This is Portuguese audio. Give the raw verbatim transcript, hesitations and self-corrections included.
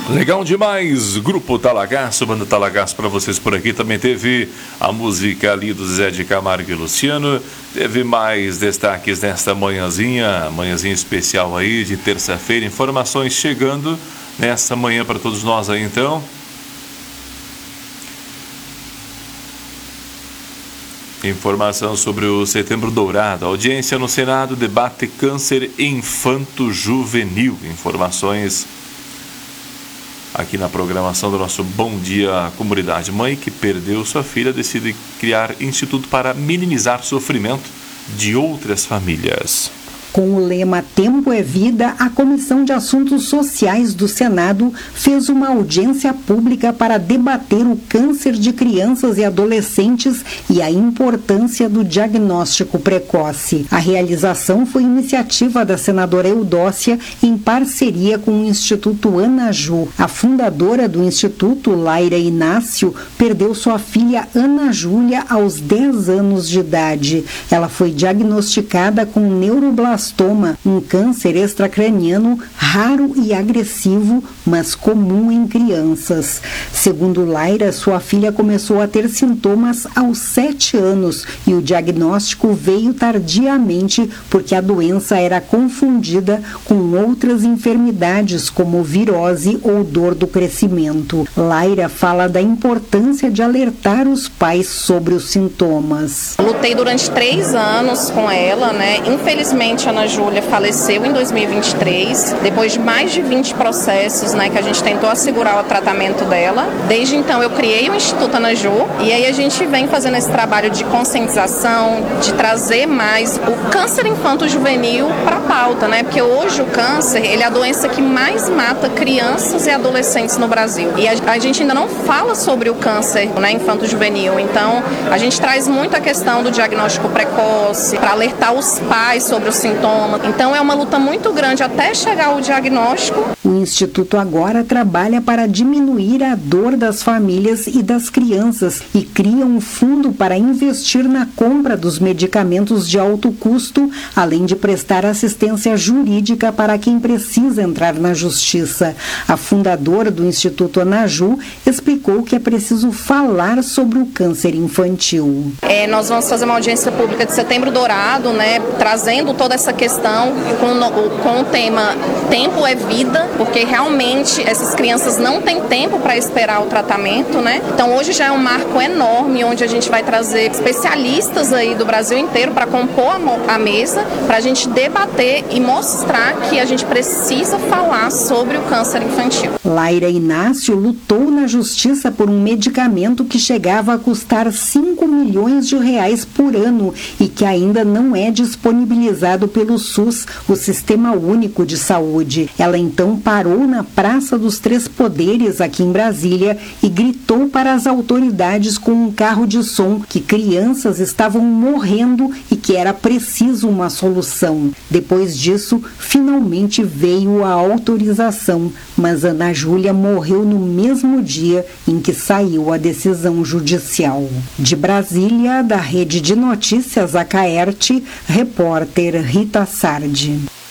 Legal demais, Grupo Talagaço, Banda Talagaço para vocês por aqui. Também teve a música ali do Zé de Camargo e Luciano. Teve mais destaques nesta manhãzinha, manhãzinha especial aí de terça-feira. Informações chegando nessa manhã para todos nós aí então. Informação sobre o Setembro Dourado. Audiência no Senado debate câncer infanto-juvenil. Informações aqui na programação do nosso Bom Dia Comunidade. Mãe que perdeu sua filha decide criar instituto para minimizar sofrimento de outras famílias. Com o lema Tempo é Vida, a Comissão de Assuntos Sociais do Senado fez uma audiência pública para debater o câncer de crianças e adolescentes e a importância do diagnóstico precoce. A realização foi iniciativa da senadora Eudócia em parceria com o Instituto Anaju. A fundadora do Instituto, Laira Inácio, perdeu sua filha Ana Júlia aos dez anos de idade. Ela foi diagnosticada com neuroblastoma, um câncer extracraniano raro e agressivo, mas comum em crianças. Segundo Laira, sua filha começou a ter sintomas aos sete anos e o diagnóstico veio tardiamente porque a doença era confundida com outras enfermidades como virose ou dor do crescimento. Laira fala da importância de alertar os pais sobre os sintomas. Lutei durante três anos com ela, né? Infelizmente, a Ana Júlia faleceu em dois mil e vinte e três, depois de mais de vinte processos, né, que a gente tentou assegurar o tratamento dela. Desde então eu criei o Instituto Anaju e aí a gente vem fazendo esse trabalho de conscientização, de trazer mais o câncer infanto-juvenil para a pauta, né? Porque hoje o câncer, ele é a doença que mais mata crianças e adolescentes no Brasil. E a, a gente ainda não fala sobre o câncer, né, infanto-juvenil. Então, a gente traz muito a questão do diagnóstico precoce, para alertar os pais sobre os sintomas. Então é uma luta muito grande até chegar ao diagnóstico. O Instituto agora trabalha para diminuir a dor das famílias e das crianças e cria um fundo para investir na compra dos medicamentos de alto custo, além de prestar assistência jurídica para quem precisa entrar na justiça. A fundadora do Instituto Anaju explicou que é preciso falar sobre o câncer infantil. É, nós vamos fazer uma audiência pública de Setembro Dourado, né, trazendo toda essa questão com, com o tema Tempo é Vida, porque realmente essas crianças não têm tempo para esperar o tratamento, né? Então hoje já é um marco enorme, onde a gente vai trazer especialistas aí do Brasil inteiro para compor a, a mesa, para a gente debater e mostrar que a gente precisa falar sobre o câncer infantil. Laira Inácio lutou na justiça por um medicamento que chegava a custar cinco milhões de reais por ano e que ainda não é disponibilizado pelo SUS, o Sistema Único de Saúde. Ela então parou na Praça dos Três Poderes, aqui em Brasília, e gritou para as autoridades com um carro de som que crianças estavam morrendo e que era preciso uma solução. Depois disso, finalmente veio a autorização, mas Ana Júlia morreu no mesmo dia em que saiu a decisão judicial. De Brasília, da Rede de Notícias Acaerte, repórter Rita Sardi.